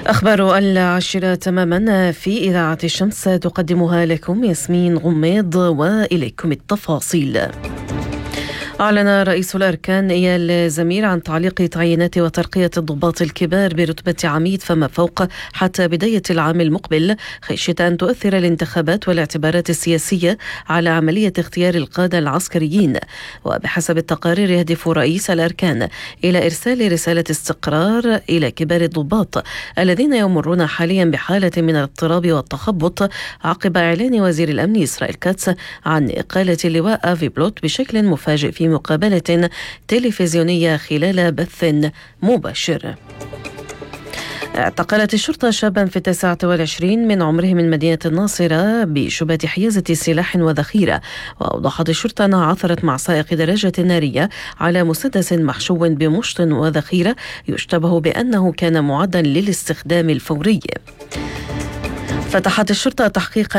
أخبار 10 تماما في إذاعة الشمس تقدمها لكم ياسمين غميض، وإليكم التفاصيل. أعلن رئيس الأركان إيال زمير عن تعليق تعيينات وترقية الضباط الكبار برتبة عميد فما فوق حتى بداية العام المقبل، خشية أن تؤثر الانتخابات والاعتبارات السياسية على عملية اختيار القادة العسكريين. وبحسب التقارير يهدف رئيس الأركان إلى إرسال رسالة استقرار إلى كبار الضباط الذين يمرون حاليا بحالة من الاضطراب والتخبط عقب إعلان وزير الأمن إسرائيل كاتس عن إقالة اللواء أفي بلوت بشكل مفاجئ في مقابلة تلفزيونية خلال بث مباشر. اعتقلت الشرطة شابا في 29 من عمره من مدينة الناصرة بشبهة حيازة سلاح وذخيرة. وأوضحت الشرطة أنها عثرت مع سائق دراجة نارية على مسدس محشو بمشط وذخيرة يشتبه بأنه كان معدا للاستخدام الفوري. فتحت الشرطة تحقيقا